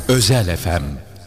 Özel FM.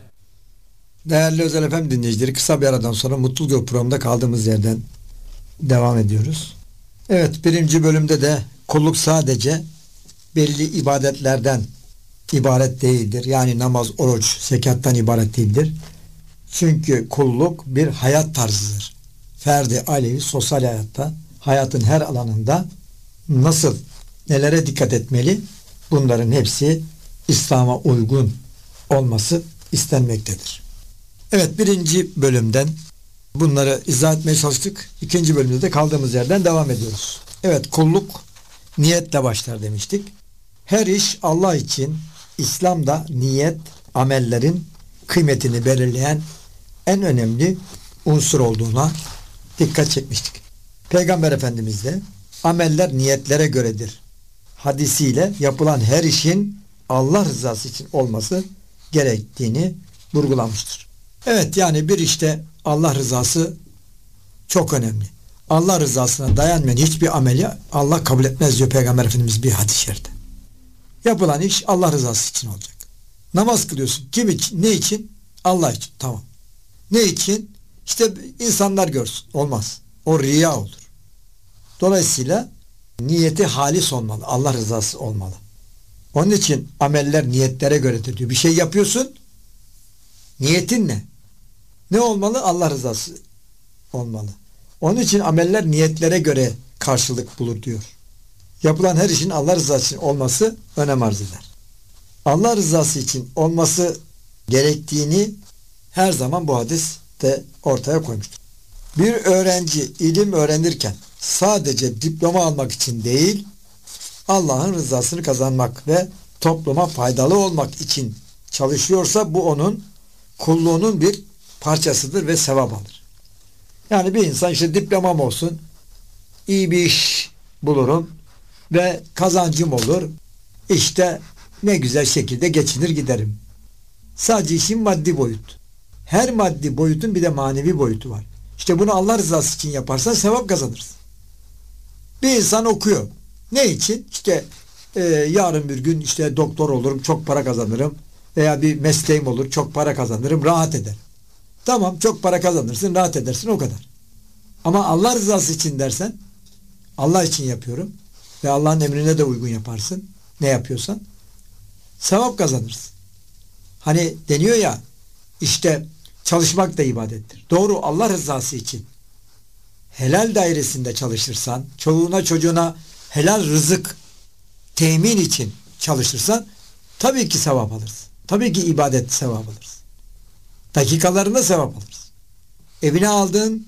Değerli Özel FM dinleyicileri, kısa bir aradan sonra Mutluluk Yolu programında kaldığımız yerden devam ediyoruz. Evet, birinci bölümde de kulluk sadece belli ibadetlerden ibaret değildir. Yani namaz, oruç, zekattan ibaret değildir. Çünkü kulluk bir hayat tarzıdır. Ferdi, ailevi, sosyal hayatta, hayatın her alanında nasıl, nelere dikkat etmeli? Bunların hepsi İslam'a uygun olması istenmektedir. Evet, birinci bölümden bunları izah etmeye çalıştık. İkinci bölümde de kaldığımız yerden devam ediyoruz. Evet, kulluk niyetle başlar demiştik. Her iş Allah için, İslam'da niyet, amellerin kıymetini belirleyen en önemli unsur olduğuna dikkat çekmiştik. Peygamber Efendimiz de ameller niyetlere göredir hadisiyle yapılan her işin Allah rızası için olması gerektiğini vurgulamıştır. Evet, yani bir işte Allah rızası çok önemli. Allah rızasına dayanmayan hiçbir ameli Allah kabul etmez diyor Peygamber Efendimiz bir hadis-i şerifte. Yapılan iş Allah rızası için olacak. Namaz kılıyorsun. Kim için? Ne için? Allah için. Tamam. Ne için? İşte insanlar görsün. Olmaz. O riya olur. Dolayısıyla niyeti halis olmalı. Allah rızası olmalı. Onun için ameller niyetlere göredir diyor. Bir şey yapıyorsun. Niyetin ne? Ne olmalı? Allah rızası olmalı. Onun için ameller niyetlere göre karşılık bulur diyor. Yapılan her işin Allah rızası için olması önem arz eder. Allah rızası için olması gerektiğini her zaman bu hadiste ortaya koymuştur. Bir öğrenci ilim öğrenirken sadece diploma almak için değil, Allah'ın rızasını kazanmak ve topluma faydalı olmak için çalışıyorsa bu onun kulluğunun bir parçasıdır ve sevap alır. Yani bir insan işte diplomam olsun, iyi bir iş bulurum ve kazancım olur, işte ne güzel şekilde geçinir giderim. Sadece işin maddi boyut. Her maddi boyutun bir de manevi boyutu var. İşte bunu Allah rızası için yaparsan sevap kazanırsın. Bir insan okuyor. Ne için? İşte yarın bir gün işte doktor olurum, çok para kazanırım veya bir mesleğim olur, çok para kazanırım, rahat ederim. Tamam, çok para kazanırsın, rahat edersin, o kadar. Ama Allah rızası için dersen, Allah için yapıyorum ve Allah'ın emrine de uygun yaparsın, ne yapıyorsan, sevap kazanırsın. Hani deniyor ya, işte çalışmak da ibadettir. Doğru, Allah rızası için. Helal dairesinde çalışırsan, çoluğuna çocuğuna helal rızık temin için çalışırsan, tabii ki sevap alırsın. Tabii ki ibadet sevap alırsın. Dakikalarında sevap alırsın. Evine aldığın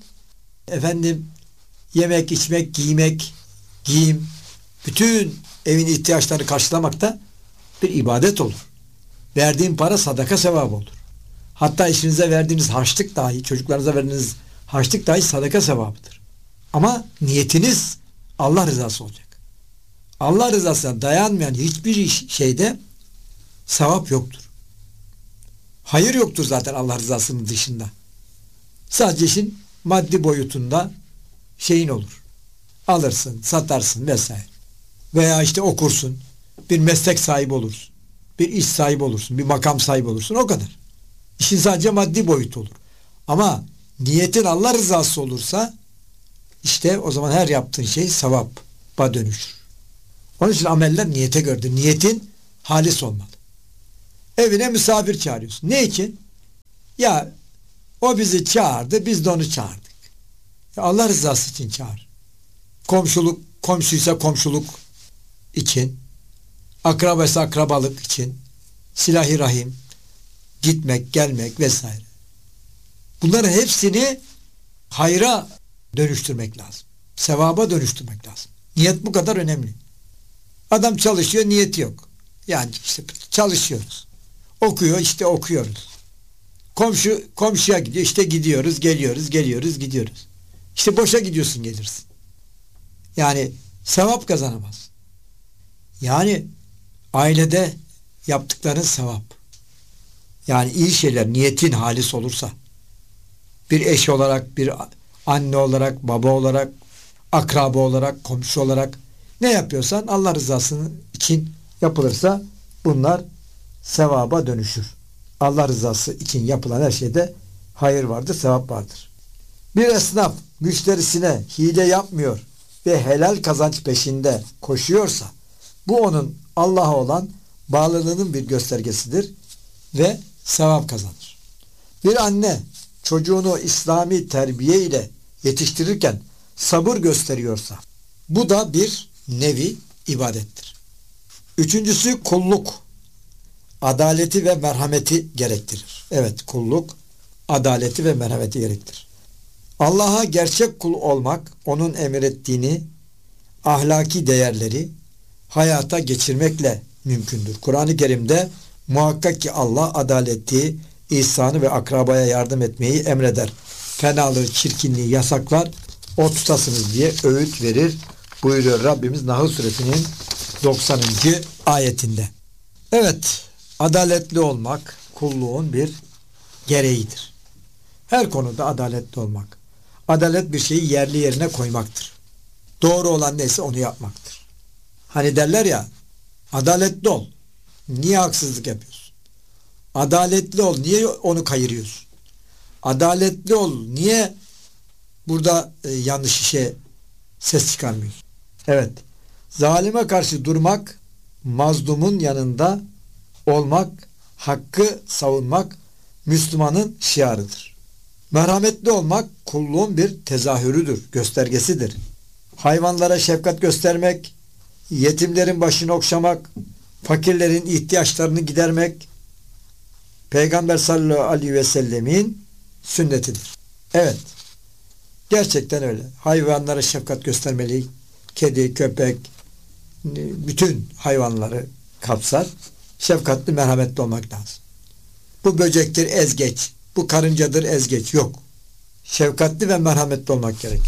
yemek, içmek, giymek, giyim, bütün evin ihtiyaçlarını karşılamak da bir ibadet olur. Verdiğin para sadaka sevabı olur. Hatta işinize verdiğiniz harçlık dahi, çocuklarınıza verdiğiniz harçlık dahi sadaka sevabıdır. Ama niyetiniz Allah rızası olacak. Allah rızasına dayanmayan hiçbir şeyde sevap yoktur. Hayır yoktur zaten Allah rızasının dışında. Sadece işin maddi boyutunda şeyin olur. Alırsın, satarsın vesaire. Veya işte okursun, bir meslek sahibi olursun, bir iş sahibi olursun, bir makam sahibi olursun, o kadar. İşin sadece maddi boyutu olur. Ama niyetin Allah rızası olursa işte o zaman her yaptığın şey sevaba dönüşür. Onun için ameller niyete göredir. Niyetin halis olmalı. Evine misafir çağırıyorsun. Ne için? Ya o bizi çağırdı, biz de onu çağırdık. Ya Allah rızası için çağır. Komşuysa komşuluk için, akrabaysa akrabalık için, silah-ı rahim, gitmek, gelmek vesaire. Bunların hepsini hayra dönüştürmek lazım. Sevaba dönüştürmek lazım. Niyet bu kadar önemli. Adam çalışıyor, niyeti yok. Yani işte çalışıyoruz. Okuyor, işte okuyoruz. Komşuya gidiyor, işte gidiyoruz, geliyoruz. İşte boşa gidiyorsun, gelirsin. Yani sevap kazanamaz. Yani ailede yaptıkların sevap. Yani iyi şeyler, niyetin halis olursa, bir eş olarak, bir anne olarak, baba olarak, akraba olarak, komşu olarak ne yapıyorsan Allah rızası için yapılırsa bunlar sevaba dönüşür. Allah rızası için yapılan her şeyde hayır vardır, sevap vardır. Bir esnaf müşterisine hile yapmıyor ve helal kazanç peşinde koşuyorsa bu onun Allah'a olan bağlılığının bir göstergesidir ve sevap kazanır. Bir anne çocuğunu İslami terbiye ile yetiştirirken sabır gösteriyorsa bu da bir nevi ibadettir. Üçüncüsü kulluk. Adaleti ve merhameti gerektirir. Evet, kulluk adaleti ve merhameti gerektirir. Allah'a gerçek kul olmak, onun emrettiğini, ahlaki değerleri hayata geçirmekle mümkündür. Kur'an-ı Kerim'de muhakkak ki Allah adaleti, ihsanı ve akrabaya yardım etmeyi emreder. Fenalığı, çirkinliği yasaklar, o tutasınız diye öğüt verir buyuruyor Rabbimiz Nahl suresinin 90. ayetinde. Evet, adaletli olmak kulluğun bir gereğidir. Her konuda adaletli olmak. Adalet bir şeyi yerli yerine koymaktır. Doğru olan neyse onu yapmaktır. Hani derler ya, adaletli ol. Niye haksızlık yapıyorsun? Adaletli ol. Niye onu kayırıyorsun? Adaletli ol. Niye burada yanlış işe ses çıkarmıyorsun? Evet. Zalime karşı durmak, mazlumun yanında olmak, hakkı savunmak Müslümanın şiarıdır. Merhametli olmak kulluğun bir tezahürüdür, göstergesidir. Hayvanlara şefkat göstermek, yetimlerin başını okşamak, fakirlerin ihtiyaçlarını gidermek Peygamber sallallahu aleyhi ve sellemin sünnetidir. Evet, gerçekten öyle. Hayvanlara şefkat göstermeli. Kedi, köpek, bütün hayvanları kapsar. Şefkatli, merhametli olmak lazım. Bu böcektir, ez geç. Bu karıncadır, ez geç. Yok. Şefkatli ve merhametli olmak gerekir.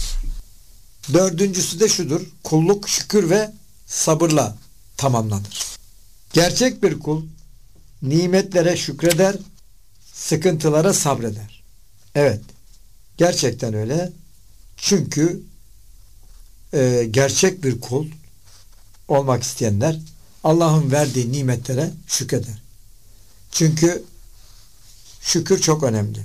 Dördüncüsü de şudur. Kulluk, şükür ve sabırla tamamlanır. Gerçek bir kul nimetlere şükreder, sıkıntılara sabreder. Evet. Gerçekten öyle. Çünkü gerçek bir kul olmak isteyenler Allah'ın verdiği nimetlere şükreder. Çünkü şükür çok önemli.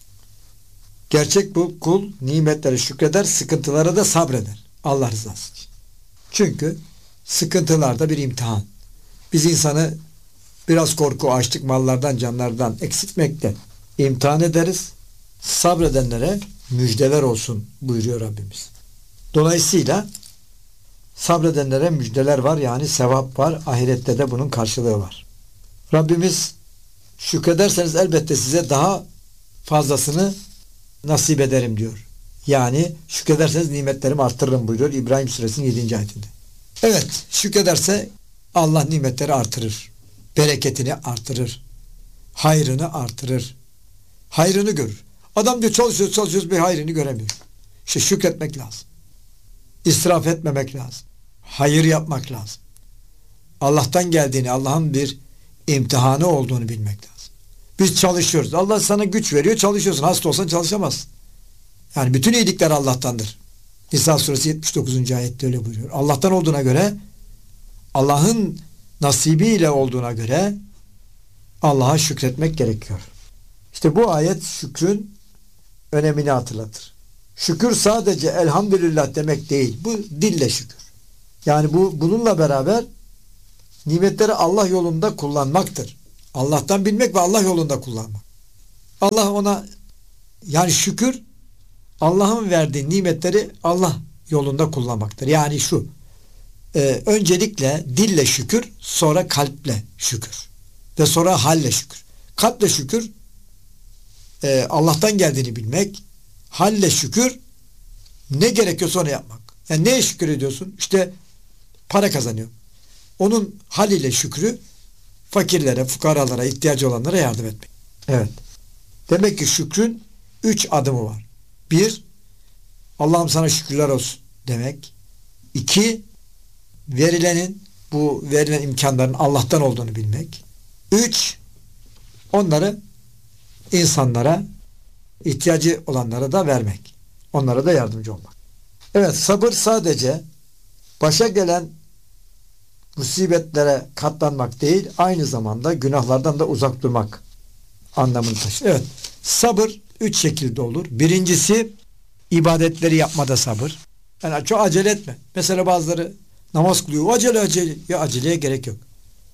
Gerçek bu kul nimetlere şükreder, sıkıntılara da sabreder. Allah rızası için. Çünkü sıkıntılar da bir imtihan. Biz insanı biraz korku, açlık, mallardan, canlardan eksiltmekle imtihan ederiz. Sabredenlere müjdeler olsun buyuruyor Rabbimiz. Dolayısıyla sabredenlere müjdeler var, yani sevap var. Ahirette de bunun karşılığı var. Rabbimiz şükrederseniz elbette size daha fazlasını nasip ederim diyor. Yani şükrederseniz nimetlerimi artırırım buyuruyor İbrahim suresinin 7. ayetinde. Evet, şükrederse Allah nimetleri artırır. Bereketini artırır. Hayrını artırır. Hayrını görür. Adam diyor çalışıyoruz bir hayrını göremiyor. İşte şükretmek lazım. İsraf etmemek lazım. Hayır yapmak lazım. Allah'tan geldiğini, Allah'ın bir imtihanı olduğunu bilmek lazım. Biz çalışıyoruz. Allah sana güç veriyor, çalışıyorsun. Hasta olsan çalışamazsın. Yani bütün iyilikler Allah'tandır. Nisa suresi 79. ayette öyle buyuruyor. Allah'tan olduğuna göre, Allah'ın nasibiyle olduğuna göre Allah'a şükretmek gerekiyor. İşte bu ayet şükrün önemini hatırlatır. Şükür sadece elhamdülillah demek değil. Bu dille şükür. Yani bununla beraber nimetleri Allah yolunda kullanmaktır. Allah'tan bilmek ve Allah yolunda kullanmak. Allah ona, yani şükür Allah'ın verdiği nimetleri Allah yolunda kullanmaktır. Yani şu, öncelikle dille şükür, sonra kalple şükür ve sonra halle şükür. Kalple şükür Allah'tan geldiğini bilmek, halle şükür ne gerekiyorsa onu yapmak. Yani neye şükür ediyorsun? İşte para kazanıyor. Onun haliyle şükrü fakirlere, fukaralara, ihtiyacı olanlara yardım etmek. Evet. Demek ki şükrün 3 adımı var. 1, Allah'ım sana şükürler olsun demek. 2, bu verilen imkanların Allah'tan olduğunu bilmek. 3, onları insanlara, ihtiyacı olanlara da vermek. Onlara da yardımcı olmak. Evet, sabır sadece başa gelen musibetlere katlanmak değil, aynı zamanda günahlardan da uzak durmak anlamını taşır. Evet. Sabır 3 şekilde olur. Birincisi ibadetleri yapmada sabır. Yani çok acele etme. Mesela bazıları namaz kılıyor. Acele. Ya aceleye gerek yok.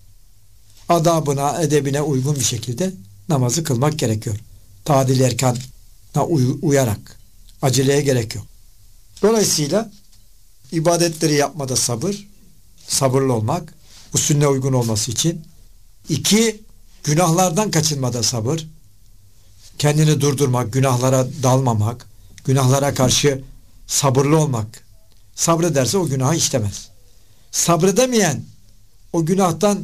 Adabına, edebine uygun bir şekilde namazı kılmak gerekiyor. Tadil erkana uyarak. Aceleye gerek yok. Dolayısıyla ibadetleri yapmada sabır, sabırlı olmak, usulüne uygun olması için. 2, günahlardan kaçınmada sabır. Kendini durdurmak, günahlara dalmamak, günahlara karşı sabırlı olmak. Sabrederse o günahı işlemez. Sabredemeyen o günahtan,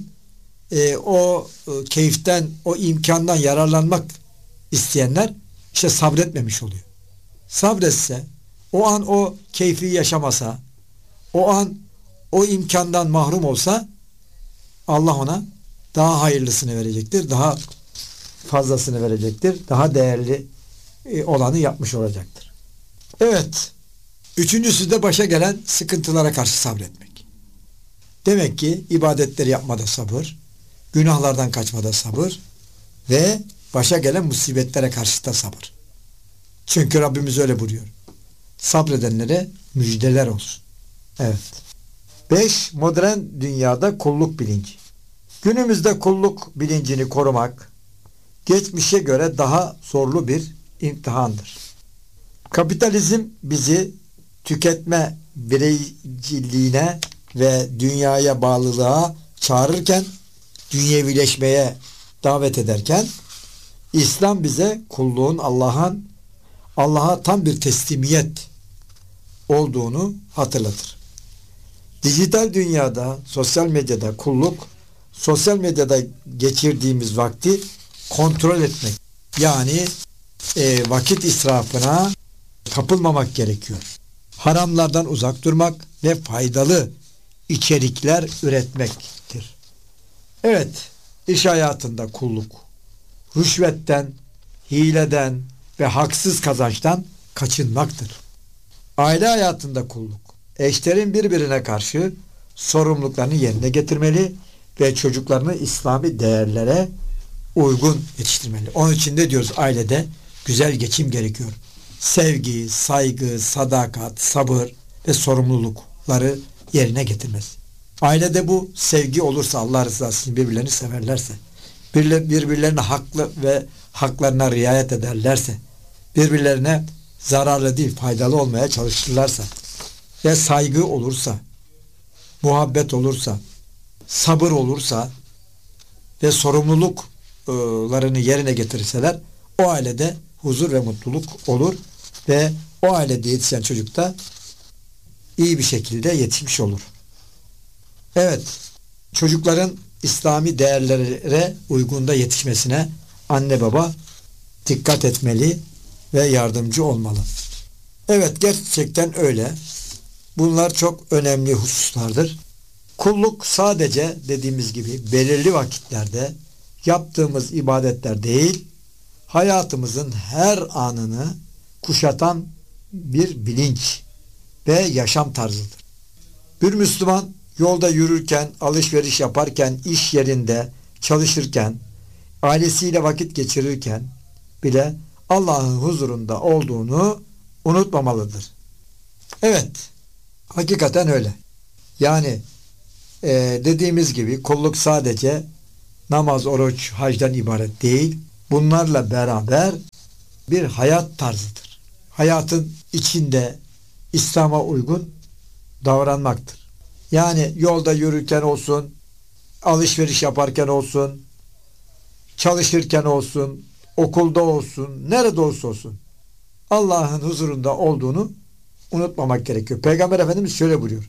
o keyiften, o imkandan yararlanmak isteyenler işte sabretmemiş oluyor. Sabretse, o an o keyfi yaşamasa, o an o imkandan mahrum olsa Allah ona daha hayırlısını verecektir, daha fazlasını verecektir, daha değerli olanı yapmış olacaktır. Evet, üçüncüsü de başa gelen sıkıntılara karşı sabretmek. Demek ki ibadetleri yapmada sabır, günahlardan kaçmada sabır ve başa gelen musibetlere karşı da sabır. Çünkü Rabbimiz öyle buyuruyor. Sabredenlere müjdeler olsun. Evet. 5. Modern dünyada kulluk bilinci. Günümüzde kulluk bilincini korumak geçmişe göre daha zorlu bir imtihandır. Kapitalizm bizi tüketme bireyciliğine ve dünyaya bağlılığa çağırırken, dünyevileşmeye davet ederken, İslam bize kulluğun Allah'a tam bir teslimiyet olduğunu hatırlatır. Dijital dünyada, sosyal medyada kulluk, sosyal medyada geçirdiğimiz vakti kontrol etmek. Yani vakit israfına kapılmamak gerekiyor. Haramlardan uzak durmak ve faydalı içerikler üretmektir. Evet, iş hayatında kulluk, rüşvetten, hileden ve haksız kazançtan kaçınmaktır. Aile hayatında kulluk, eşlerin birbirine karşı sorumluluklarını yerine getirmeli ve çocuklarını İslami değerlere uygun yetiştirmeli. Onun için de diyoruz, ailede güzel geçim gerekiyor. Sevgi, saygı, sadakat, sabır ve sorumlulukları yerine getirmesi. Ailede bu sevgi olursa, Allah rızası için birbirlerini severlerse, birbirlerine haklı ve haklarına riayet ederlerse, birbirlerine zararlı değil, faydalı olmaya çalışırlarsa ve saygı olursa, muhabbet olursa, sabır olursa ve sorumluluklarını yerine getirirseler, o ailede huzur ve mutluluk olur ve o ailede yetişen çocuk da iyi bir şekilde yetişmiş olur. Evet, çocukların İslami değerlere uygunda yetişmesine anne baba dikkat etmeli ve yardımcı olmalı. Evet, gerçekten öyle. Bunlar çok önemli hususlardır. Kulluk sadece dediğimiz gibi belirli vakitlerde yaptığımız ibadetler değil, hayatımızın her anını kuşatan bir bilinç ve yaşam tarzıdır. Bir Müslüman yolda yürürken, alışveriş yaparken, iş yerinde çalışırken, ailesiyle vakit geçirirken bile Allah'ın huzurunda olduğunu unutmamalıdır. Evet, hakikaten öyle. Yani dediğimiz gibi kulluk sadece namaz, oruç, hacdan ibaret değil. Bunlarla beraber bir hayat tarzıdır. Hayatın içinde İslam'a uygun davranmaktır. Yani yolda yürürken olsun, alışveriş yaparken olsun, çalışırken olsun, okulda olsun, nerede olsun Allah'ın huzurunda olduğunu unutmamak gerekiyor. Peygamber Efendimiz şöyle buyuruyor.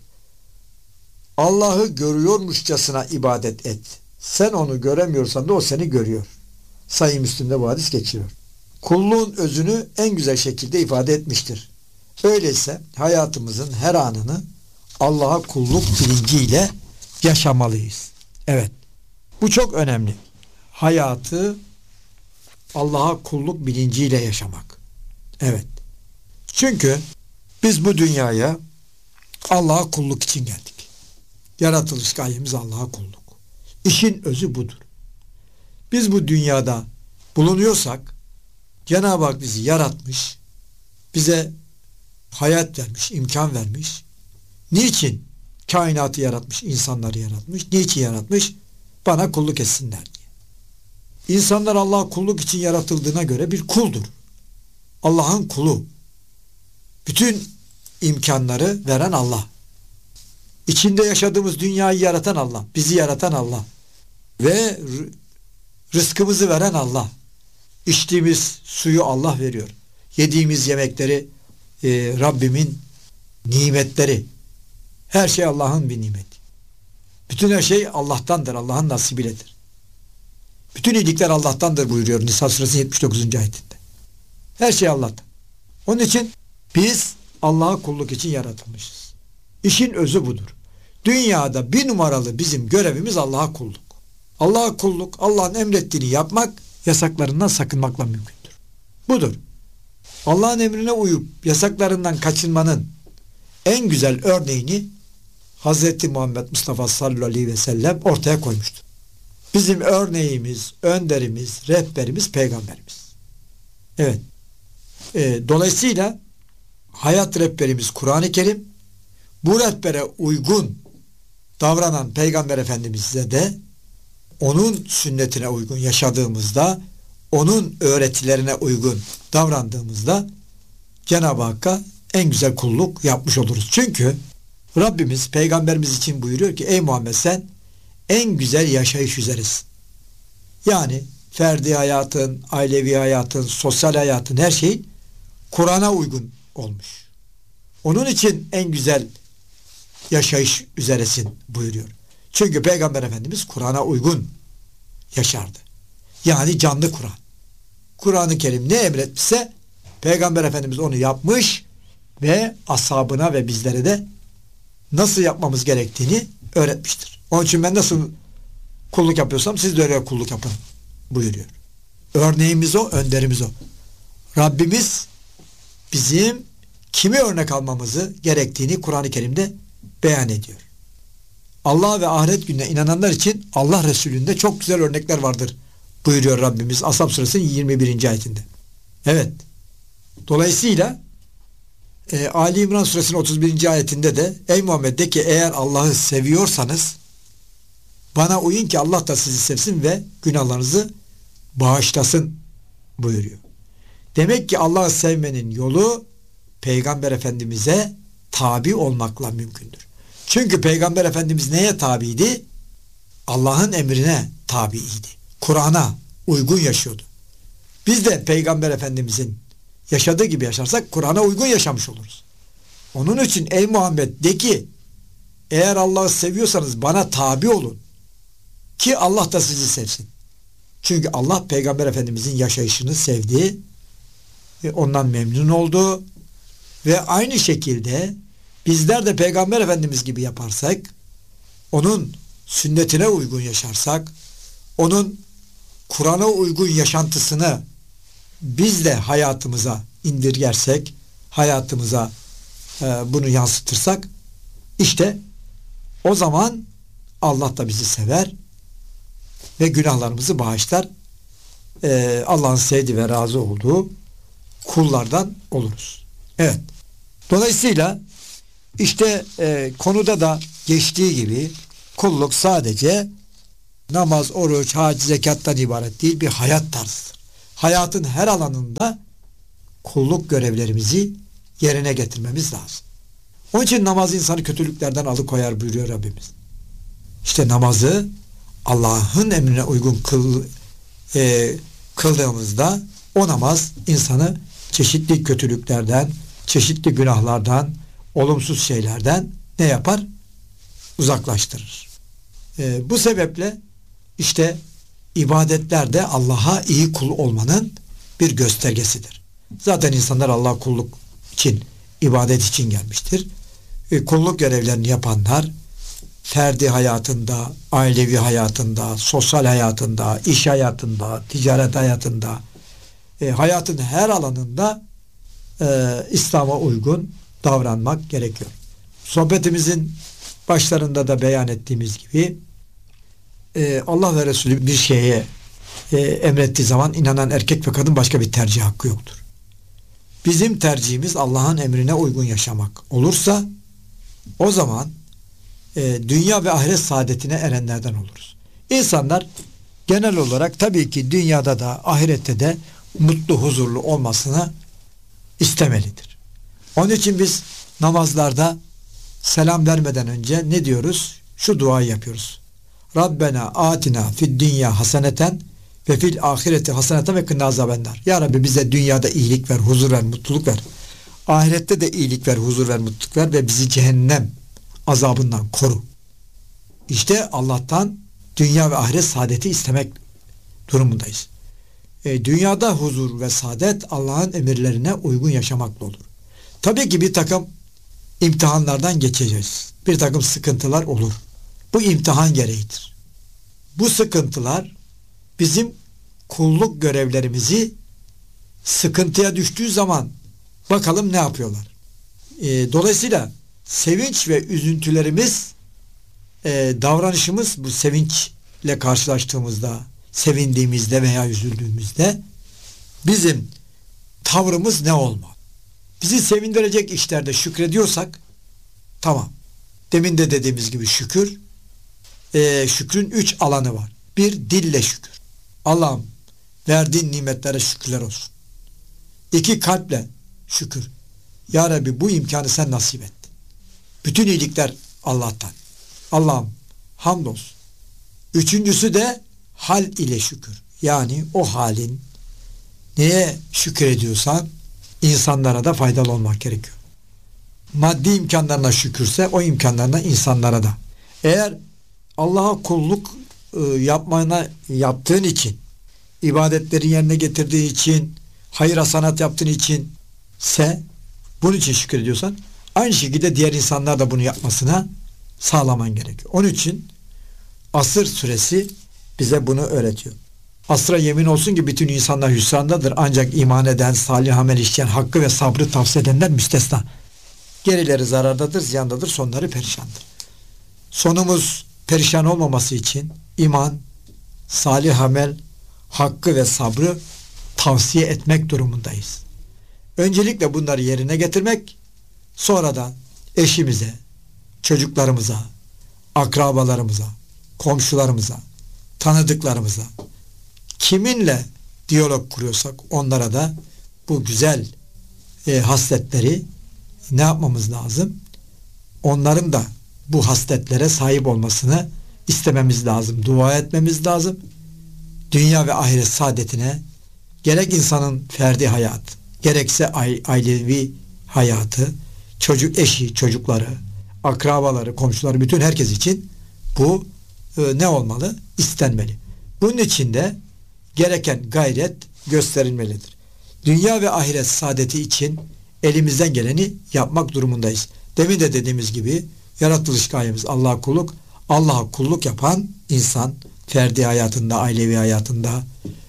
Allah'ı görüyormuşçasına ibadet et. Sen onu göremiyorsan da o seni görüyor. Sahih Müslim'de bu hadis geçiyor. Kulluğun özünü en güzel şekilde ifade etmiştir. Öyleyse hayatımızın her anını Allah'a kulluk bilinciyle yaşamalıyız. Evet. Bu çok önemli. Hayatı Allah'a kulluk bilinciyle yaşamak. Evet. Çünkü biz bu dünyaya Allah'a kulluk için geldik. Yaratılış gayemiz Allah'a kulluk. İşin özü budur. Biz bu dünyada bulunuyorsak Cenab-ı Hak bizi yaratmış, bize hayat vermiş, imkan vermiş. Niçin kainatı yaratmış, insanları yaratmış? Niçin yaratmış? Bana kulluk etsinler diye. İnsanlar Allah'a kulluk için yaratıldığına göre bir kuldur. Allah'ın kulu. Bütün imkanları veren Allah. İçinde yaşadığımız dünyayı yaratan Allah. Bizi yaratan Allah. Ve rızkımızı veren Allah. İçtiğimiz suyu Allah veriyor. Yediğimiz yemekleri Rabbimin nimetleri. Her şey Allah'ın bir nimeti. Bütün her şey Allah'tandır. Allah'ın nasibiyledir. Bütün iyilikler Allah'tandır buyuruyor Nisa suresi 79. ayetinde. Her şey Allah'tan. Onun için biz Allah'a kulluk için yaratılmışız. İşin özü budur. Dünyada bir numaralı bizim görevimiz Allah'a kulluk. Allah'a kulluk, Allah'ın emrettiğini yapmak, yasaklarından sakınmakla mümkündür. Budur. Allah'ın emrine uyup yasaklarından kaçınmanın en güzel örneğini Hz. Muhammed Mustafa sallallahu aleyhi ve sellem ortaya koymuştur. Bizim örneğimiz, önderimiz, rehberimiz, peygamberimiz. Evet. Dolayısıyla hayat rehberimiz Kur'an-ı Kerim, bu rehbere uygun davranan Peygamber Efendimiz'e de onun sünnetine uygun yaşadığımızda, onun öğretilerine uygun davrandığımızda Cenab-ı Hakk'a en güzel kulluk yapmış oluruz. Çünkü Rabbimiz Peygamberimiz için buyuruyor ki ey Muhammed sen en güzel yaşayış üzeresin. Yani ferdi hayatın, ailevi hayatın, sosyal hayatın her şey Kur'an'a uygun olmuş. Onun için en güzel yaşayış üzeresin buyuruyor. Çünkü Peygamber Efendimiz Kur'an'a uygun yaşardı. Yani canlı Kur'an. Kur'an-ı Kerim ne emretmişse Peygamber Efendimiz onu yapmış ve ashabına ve bizlere de nasıl yapmamız gerektiğini öğretmiştir. Onun için ben nasıl kulluk yapıyorsam siz de öyle kulluk yapın buyuruyor. Örneğimiz o, önderimiz o. Rabbimiz bizim kimi örnek almamızı gerektiğini Kur'an-ı Kerim'de beyan ediyor. Allah ve ahiret gününe inananlar için Allah Resulü'nde çok güzel örnekler vardır buyuruyor Rabbimiz Ashab suresinin 21. ayetinde. Evet. Dolayısıyla Ali İmran suresinin 31. ayetinde de ey Muhammed de ki eğer Allah'ı seviyorsanız bana uyun ki Allah da sizi sevsin ve günahlarınızı bağışlasın buyuruyor. Demek ki Allah'ı sevmenin yolu Peygamber Efendimiz'e tabi olmakla mümkündür. Çünkü Peygamber Efendimiz neye tabiydi? Allah'ın emrine tabiydi. Kur'an'a uygun yaşıyordu. Biz de Peygamber Efendimiz'in yaşadığı gibi yaşarsak Kur'an'a uygun yaşamış oluruz. Onun için ey Muhammed de ki eğer Allah'ı seviyorsanız bana tabi olun ki Allah da sizi sevsin. Çünkü Allah Peygamber Efendimiz'in yaşayışını sevdi ve ondan memnun oldu ve aynı şekilde bizler de Peygamber Efendimiz gibi yaparsak, onun sünnetine uygun yaşarsak, onun Kur'an'a uygun yaşantısını biz de hayatımıza indirgersek, hayatımıza bunu yansıtırsak, işte o zaman Allah da bizi sever ve günahlarımızı bağışlar. Allah'ın sevdiği ve razı olduğu kullardan oluruz. Evet. Dolayısıyla işte konuda da geçtiği gibi kulluk sadece namaz, oruç, hac, zekattan ibaret değil, bir hayat tarzıdır. Hayatın her alanında kulluk görevlerimizi yerine getirmemiz lazım. Onun için namaz insanı kötülüklerden alıkoyar buyuruyor Rabbimiz. İşte namazı Allah'ın emrine uygun kıldığımızda o namaz insanı çeşitli kötülüklerden, çeşitli günahlardan, olumsuz şeylerden ne yapar? Uzaklaştırır. Bu sebeple işte ibadetler de Allah'a iyi kul olmanın bir göstergesidir. Zaten insanlar Allah'a kulluk için, ibadet için gelmiştir. Kulluk görevlerini yapanlar ferdi hayatında, ailevi hayatında, sosyal hayatında, iş hayatında, ticaret hayatında, hayatın her alanında İslam'a uygun davranmak gerekiyor. Sohbetimizin başlarında da beyan ettiğimiz gibi Allah ve Resulü bir şeye emrettiği zaman inanan erkek ve kadın başka bir tercih hakkı yoktur. Bizim tercihimiz Allah'ın emrine uygun yaşamak olursa o zaman dünya ve ahiret saadetine erenlerden oluruz. İnsanlar genel olarak tabii ki dünyada da ahirette de mutlu, huzurlu olmasını istemelidir. Onun için biz namazlarda selam vermeden önce ne diyoruz? Şu duayı yapıyoruz. Rabbena atina fid dünya haseneten ve fil ahireti haseneten ve kına azabennar. Ya Rabbi bize dünyada iyilik ver, huzur ver, mutluluk ver. Ahirette de iyilik ver, huzur ver, mutluluk ver ve bizi cehennem azabından koru. İşte Allah'tan dünya ve ahiret saadeti istemek durumundayız. Dünyada huzur ve saadet Allah'ın emirlerine uygun yaşamakla olur. Tabii ki bir takım imtihanlardan geçeceğiz. Bir takım sıkıntılar olur. Bu imtihan gereğidir. Bu sıkıntılar bizim kulluk görevlerimizi sıkıntıya düştüğü zaman bakalım ne yapıyorlar. Dolayısıyla sevinç ve üzüntülerimiz, davranışımız bu sevinçle karşılaştığımızda, sevindiğimizde veya üzüldüğümüzde bizim tavrımız ne olmalı? Bizi sevindirecek işlerde şükrediyorsak tamam. Demin de dediğimiz gibi şükür, şükrün 3 alanı var. Bir, dille şükür. Allah'ım verdiğin nimetlere şükürler olsun. 2, kalple şükür. Ya Rabbi bu imkanı sen nasip et. Bütün iyilikler Allah'tan. Allah'ım hamdolsun. 3'üncüsü de hal ile şükür. Yani o halin neye şükür ediyorsan insanlara da faydalı olmak gerekiyor. Maddi imkanlarına şükürse o imkanlarına insanlara da. Eğer Allah'a kulluk yaptığın için, ibadetleri yerine getirdiğin için, hayır hasanat yaptığın içinse bunun için şükür ediyorsan aynı şekilde diğer insanlar da bunu yapmasına sağlaman gerekiyor. Onun için Asır suresi bize bunu öğretiyor. Asra yemin olsun ki bütün insanlar hüsrandadır. Ancak iman eden, salih amel işleyen, hakkı ve sabrı tavsiye edenler müstesna. Gerileri zarardadır, ziyandadır, sonları perişandır. Sonumuz perişan olmaması için iman, salih amel, hakkı ve sabrı tavsiye etmek durumundayız. Öncelikle bunları yerine getirmek, sonra da eşimize, çocuklarımıza, akrabalarımıza, komşularımıza, tanıdıklarımıza, kiminle diyalog kuruyorsak onlara da bu güzel hasletleri ne yapmamız lazım? Onların da bu hasletlere sahip olmasını istememiz lazım. Dua etmemiz lazım. Dünya ve ahiret saadetine gerek insanın ferdi hayatı, gerekse ailevi hayatı, eşi, çocukları, akrabaları, komşuları, bütün herkes için bu ne olmalı? İstenmeli. Bunun için de gereken gayret gösterilmelidir. Dünya ve ahiret saadeti için elimizden geleni yapmak durumundayız. Demin de dediğimiz gibi yaratılış gayemiz Allah'a kulluk. Allah'a kulluk yapan insan ferdi hayatında, ailevi hayatında,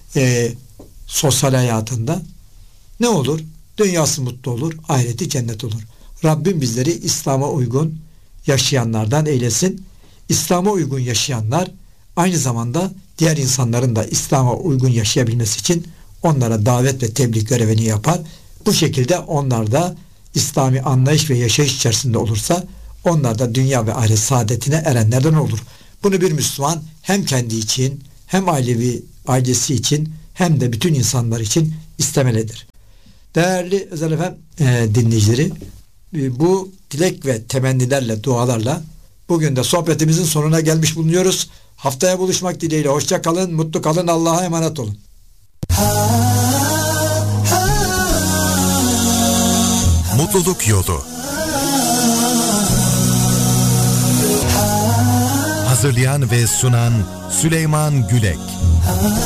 sosyal hayatında ne olur? Dünyası mutlu olur, ahireti cennet olur. Rabbim bizleri İslam'a uygun yaşayanlardan eylesin. İslam'a uygun yaşayanlar aynı zamanda diğer insanların da İslam'a uygun yaşayabilmesi için onlara davet ve tebliğ görevini yapar. Bu şekilde onlar da İslami anlayış ve yaşayış içerisinde olursa onlar da dünya ve ahiret saadetine erenlerden olur. Bunu bir Müslüman hem kendi için hem ailesi için hem de bütün insanlar için istemelidir. Değerli Özel FM dinleyicileri, bu dilek ve temennilerle, dualarla bugün de sohbetimizin sonuna gelmiş bulunuyoruz. Haftaya buluşmak dileğiyle. Hoşça kalın, mutlu kalın, Allah'a emanet olun. Mutluluk Yolu. Hazırlayan ve sunan Süleyman Gülek.